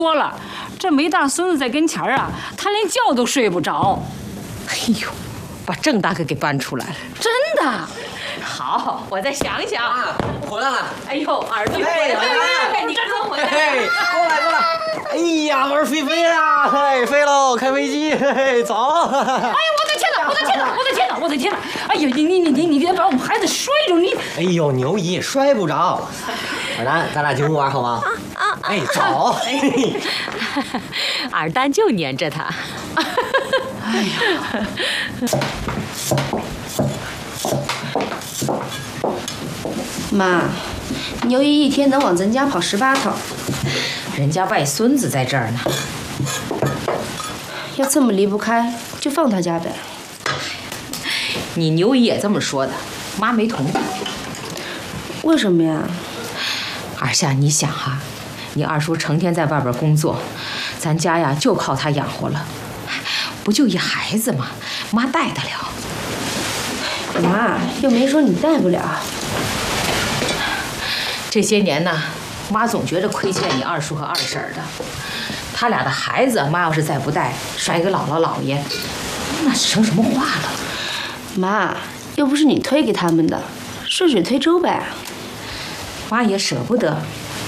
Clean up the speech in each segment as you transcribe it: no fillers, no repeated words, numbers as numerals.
说了，这没大孙子在跟前啊，他连觉都睡不着。 哎呦，把郑大哥给搬出来了， 真的。 好，我再想想。 啊，我回来了。 哎呦，儿子回来了！你刚刚回来。 过来过来。哎呀，玩飞飞啦！嘿，飞喽，开飞机，嘿，走。哎呀， 我的天哪！我的天哪！我的天哪！我的天哪！哎呀，你别把我们孩子摔着你！ 哎呦，牛姨摔不着。二丹，咱俩进屋玩好吗？哎，走。 二丹就粘着他。 哎呀。 妈，牛姨一天能往咱家跑18趟， 人家外孙子在这儿呢。 要这么离不开，就放他家呗。 你牛姨也这么说的，妈没同意。 为什么呀？ 二夏，你想哈，你二叔成天在外边工作，咱家呀就靠他养活了，不就一孩子吗？妈带得了。 妈，又没说你带不了。 这些年呢，妈总觉着亏欠你二叔和二婶的。他俩的孩子，妈要是再不带，甩给姥姥姥爷，那成什么话了？ 妈，又不是你推给他们的，顺水推舟呗。 妈也舍不得。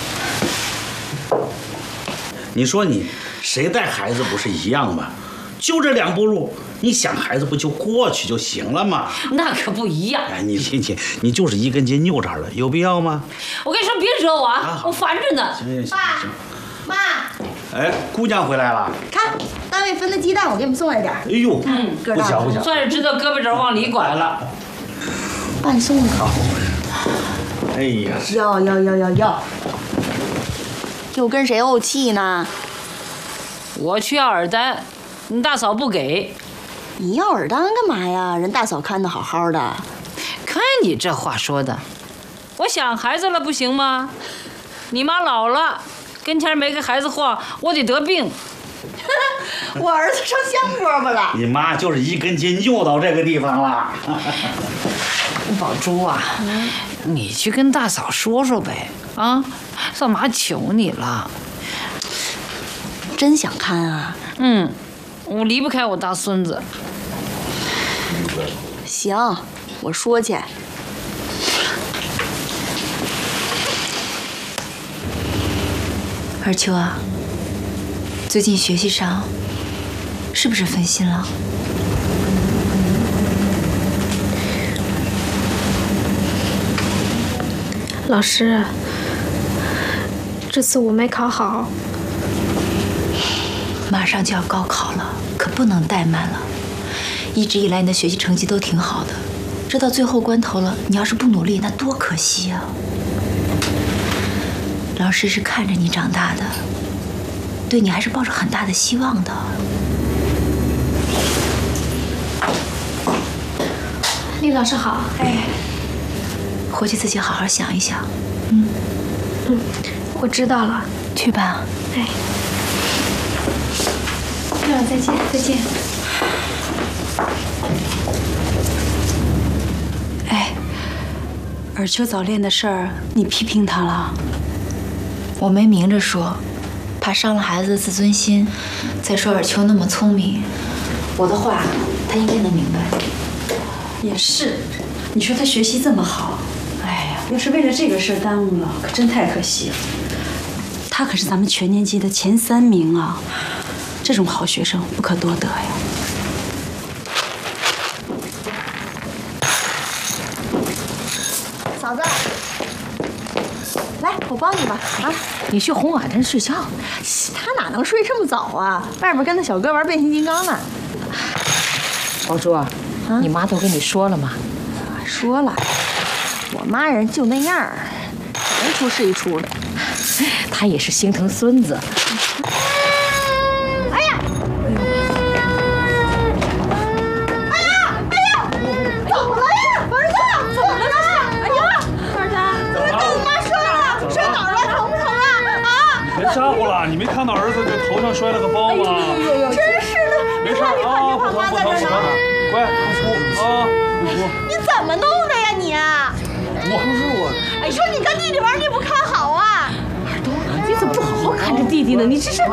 你说你谁带孩子不是一样吗？就这2步路，你想孩子不就过去就行了吗？ 那可不一样。 哎，你就是一根筋拗这儿了，有必要吗？ 我跟你说，别惹我啊，我烦着呢。 行， 爸妈， 哎，姑娘回来了。 看单位分的鸡蛋，我给你们送来点。 哎呦， 个大不小不小。 算是知道胳膊肘往里拐了。 爸，你送我好。哎呀， 要，又跟谁怄气呢？ 我去要尔丹，你大嫂不给。 你要尔丹干嘛呀？人大嫂看得好好的。 看你这话说的，我想孩子了不行吗？你妈老了，跟前没个孩子晃，我得得病。 我儿子上香饽饽了。 你妈就是一根筋拗到这个地方了。 宝珠啊，你去跟大嫂说说呗，啊，干嘛求你了？ 真想看啊？ 我离不开我大孙子。 行，我说去。 二秋啊，最近学习上是不是分心了？ 老师，这次我没考好。 马上就要高考了，可不能怠慢了。一直以来你的学习成绩都挺好的，这到最后关头了，你要是不努力，那多可惜啊！老师是看着你长大的，对你还是抱着很大的希望的。 厉老师好。哎， 回去自己好好想一想。 我知道了。 去吧。 哎。那再见，再见。 哎，尔秋早恋的事儿，你批评他了？我没明着说，怕伤了孩子的自尊心。再说尔秋那么聪明，我的话他应该能明白。 也是，你说他学习这么好，哎呀，要是为了这个事儿耽误了，可真太可惜了。他可是咱们全年级的前3名啊，这种好学生不可多得呀。 嫂子，来，我帮你吧。啊， 你去哄俺真睡觉。 他哪能睡这么早啊？外面跟他小哥玩变形金刚呢。 宝珠，你妈都跟你说了吗？ 说了，我妈人就那样儿，一出是一出的。 她也是心疼孙子。 哎呀！怎么了呀，儿子？怎么了？哎呀，儿子，你跟你妈说了，摔哪儿了？疼不疼啊？啊！ 别吓唬了，你没看到儿子这头上摔了个包吗？ 真是的， 没事啊，不疼不疼不疼，乖，不哭啊，不哭。 你怎么弄的呀你？ 不是我。 哎，说你跟弟弟玩，你不看好啊？ 耳朵， 你怎么不好好看着弟弟呢？你这是。